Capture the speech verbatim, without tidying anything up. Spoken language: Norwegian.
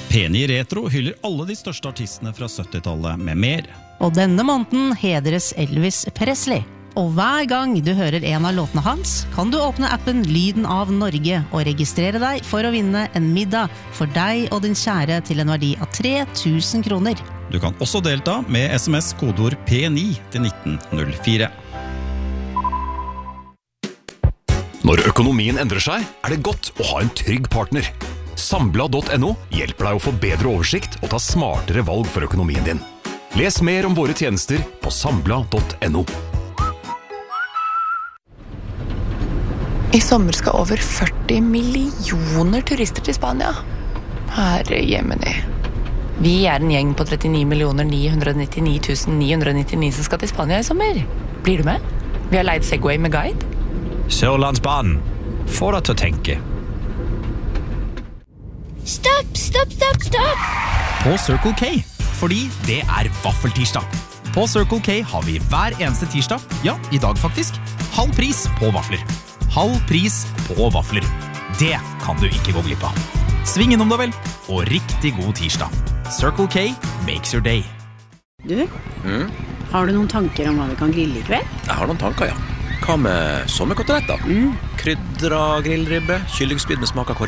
P ni Retro hyller alle de største artistene fra syttitallet med mer. Og denne måneden hedres Elvis Presley. Og hver gang du hører en av låtene hans, kan du åpne appen Lyden av Norge og registrere deg for å vinne en middag for deg og din kjære til en verdi av tre tusen kroner. Du kan også delta med sms kodeord P ni til nitten null fire. Når økonomien endrer seg, er det godt å ha en trygg partner. Sambla punktum no hjelper deg å få bedre oversikt og ta smartere valg for økonomien din. Les mer om våre tjenester på sambla punktum no. I sommer skal over førti millioner turister til Spania. Herre jemini. Vi er en gjeng på trettini millioner ni hundre nittini tusen ni hundre nittini som skal til Spania i sommer. Blir du med? Vi har leid Segway med guide. Sørlandsbanen. Få deg til å tenke. Stopp, stopp, stopp, stopp! På Circle K, fordi det er vaffeltirsdag. På Circle K har vi hver eneste tirsdag, ja, i dag faktisk, halv pris på vafler. Halv pris på vafler. Det kan du ikke gå glipp av. Sving innom da vel, og riktig god tirsdag. Circle K makes your day. Du, Mm? har du noen tanker om hva vi kan grille i kveld? Jeg har noen tanker, ja. Hva med sommerkoteletter? Mm. Krydra grillribbe, kyllingspyd med smak av